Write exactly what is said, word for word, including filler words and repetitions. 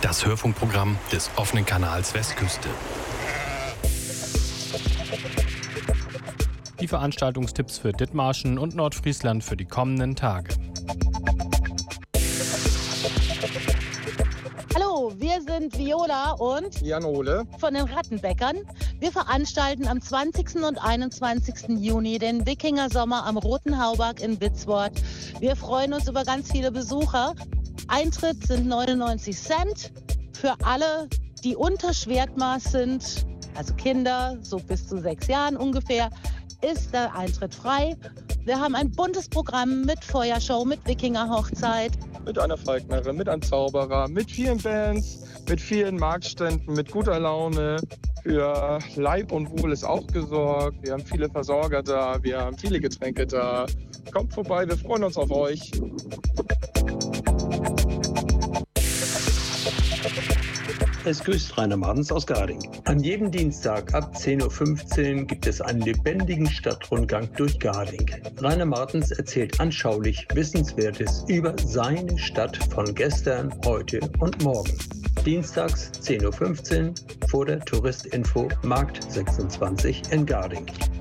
Das Hörfunkprogramm des offenen Kanals Westküste. Die Veranstaltungstipps für Dithmarschen und Nordfriesland für die kommenden Tage. Hallo, wir sind Viola und Jan-Ole von den Rattenbäckern. Wir veranstalten am zwanzigsten und einundzwanzigsten Juni den Wikinger-Sommer am Roten Hauberg in Witzwort. Wir freuen uns über ganz viele Besucher. Eintritt sind neunundneunzig Cent für alle, die unter Schwertmaß sind, also Kinder, so bis zu sechs Jahren ungefähr, ist der Eintritt frei. Wir haben ein buntes Programm mit Feuershow, mit Wikinger-Hochzeit. Mit einer Falknerin, mit einem Zauberer, mit vielen Bands, mit vielen Marktständen, mit guter Laune. Für Leib und Wohl ist auch gesorgt. Wir haben viele Versorger da, wir haben viele Getränke da. Kommt vorbei, wir freuen uns auf euch. Es grüßt Rainer Martens aus Garding. An jedem Dienstag ab zehn Uhr fünfzehn gibt es einen lebendigen Stadtrundgang durch Garding. Rainer Martens erzählt anschaulich Wissenswertes über seine Stadt von gestern, heute und morgen. Dienstags zehn Uhr fünfzehn vor der Touristinfo Markt sechsundzwanzig in Garding.